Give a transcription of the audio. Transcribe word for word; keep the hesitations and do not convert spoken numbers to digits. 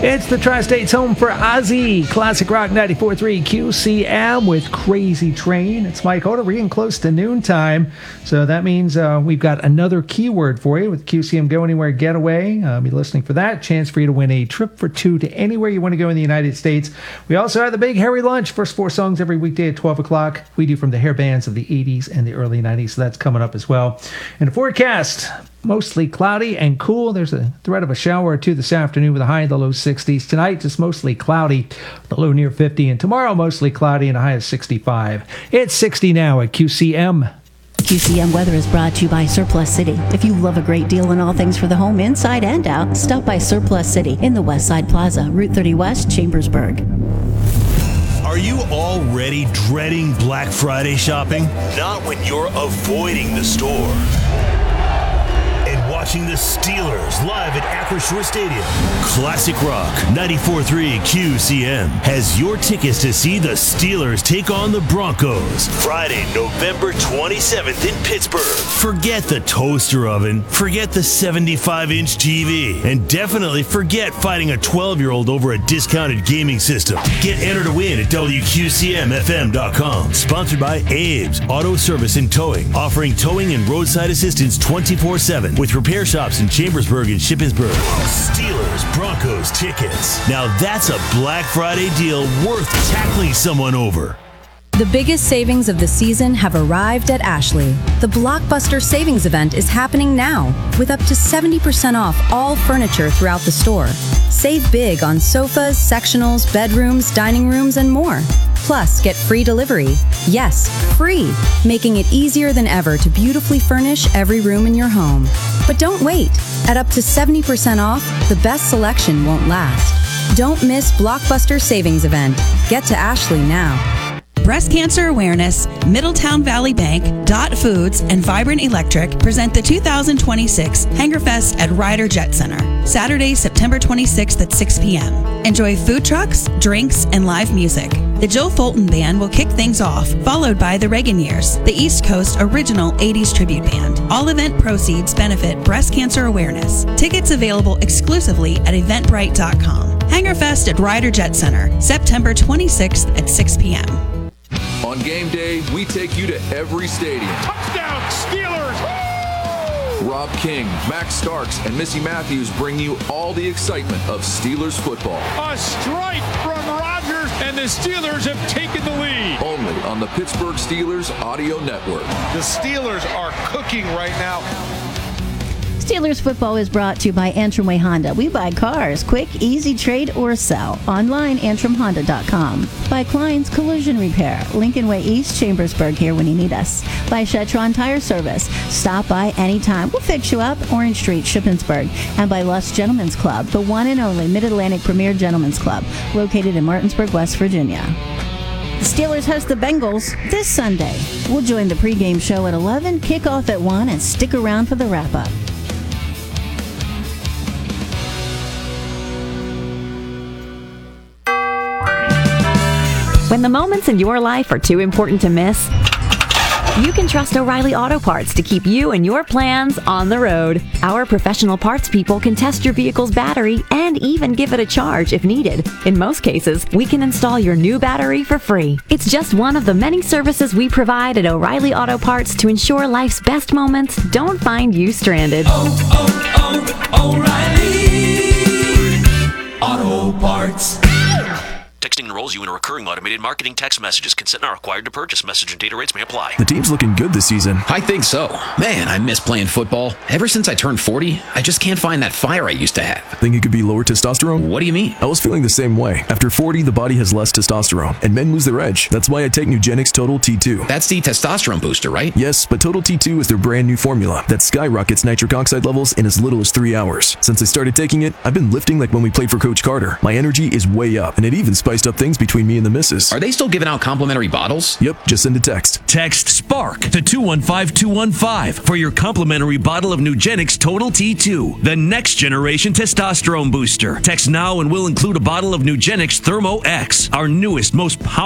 It's the Tri-State's home for Ozzy. Classic Rock ninety-four point three Q C M with Crazy Train. It's Mike Hoda. We're getting close to noontime. So that means uh, we've got another keyword for you with Q C M Go Anywhere Getaway. Uh, be listening for that. Chance for you to win a trip for two to anywhere you want to go in the United States. We also have the Big Hairy Lunch. First four songs every weekday at twelve o'clock. We do from the hair bands of the eighties and the early nineties. So that's coming up as well. And the forecast, mostly cloudy and cool. There's a threat of a shower or two this afternoon with a high in the low sixties. Tonight, just mostly cloudy, the low near fifty. And tomorrow, mostly cloudy and a high of sixty-five. It's sixty now at Q C M. Q C M Weather is brought to you by Surplus City. If you love a great deal on all things for the home, inside and out, stop by Surplus City in the West Side Plaza, Route thirty West, Chambersburg. Are you already dreading Black Friday shopping? Not when you're avoiding the store and watching the Steelers live at Acrisure Stadium. Classic Rock ninety-four point three Q C M has your tickets to see the Steelers take on the Broncos Friday, November twenty-seventh in Pittsburgh. Forget the toaster oven, forget the seventy-five inch T V, and definitely forget fighting a twelve-year-old over a discounted gaming system. Get entered to win at W Q C M F M dot com. Sponsored by Abe's Auto Service and Towing, offering towing and roadside assistance twenty-four seven with repair shops in Chambersburg and Shippensburg. Steelers Broncos tickets. Now that's a Black Friday deal worth tackling someone over. The biggest savings of the season have arrived at Ashley. The Blockbuster Savings Event is happening now with up to seventy percent off all furniture throughout the store. Save big on sofas, sectionals, bedrooms, dining rooms, and more. Plus, get free delivery. Yes, free, making it easier than ever to beautifully furnish every room in your home. But don't wait. At up to seventy percent off, the best selection won't last. Don't miss Blockbuster Savings Event. Get to Ashley now. Breast Cancer Awareness, Middletown Valley Bank, Dot Foods, and Vibrant Electric present the two thousand twenty-six Hangerfest at Ryder Jet Center, Saturday, September twenty-sixth at six p.m. Enjoy food trucks, drinks, and live music. The Joe Fulton Band will kick things off, followed by the Reagan Years, the East Coast original eighties tribute band. All event proceeds benefit breast cancer awareness. Tickets available exclusively at eventbrite dot com. Hangerfest at Ryder Jet Center, September twenty-sixth at six p.m. On game day, we take you to every stadium. Touchdown, Steelers! Woo! Rob King, Max Starks, and Missy Matthews bring you all the excitement of Steelers football. A strike from Rodgers, and the Steelers have taken the lead. Only on the Pittsburgh Steelers Audio Network. The Steelers are cooking right now. Steelers football is brought to you by Antrim Way Honda. We buy cars, quick, easy trade or sell. Online, antrim honda dot com. By Klein's Collision Repair, Lincoln Way East, Chambersburg, here when you need us. By Shetron Tire Service. Stop by anytime. We'll fix you up. Orange Street, Shippensburg. And by Lust Gentlemen's Club, the one and only Mid-Atlantic Premier Gentlemen's Club, located in Martinsburg, West Virginia. The Steelers host the Bengals this Sunday. We'll join the pregame show at eleven, kick off at one, and stick around for the wrap-up. When the moments in your life are too important to miss, you can trust O'Reilly Auto Parts to keep you and your plans on the road. Our professional parts people can test your vehicle's battery and even give it a charge if needed. In most cases, we can install your new battery for free. It's just one of the many services we provide at O'Reilly Auto Parts to ensure life's best moments don't find you stranded. Oh, oh, oh, O'Reilly Auto Parts. Texting enrolls you in a recurring automated marketing text messages. Consent not required to purchase. Message and data rates may apply. The team's looking good this season. I think so. Man, I miss playing football. Ever since I turned forty, I just can't find that fire I used to have. Think it could be lower testosterone? What do you mean? I was feeling the same way. After forty, the body has less testosterone, and men lose their edge. That's why I take Nugenix Total T two. That's the testosterone booster, right? Yes, but Total T two is their brand new formula that skyrockets nitric oxide levels in as little as three hours. Since I started taking it, I've been lifting like when we played for Coach Carter. My energy is way up, and it even spiced up things between me and the missus. Are they still giving out complimentary bottles? Yep, just send a text. Text SPARK to two one five two one five for your complimentary bottle of Nugenix Total T two, the next generation testosterone booster. Text now and we'll include a bottle of Nugenix Thermo X, our newest, most powerful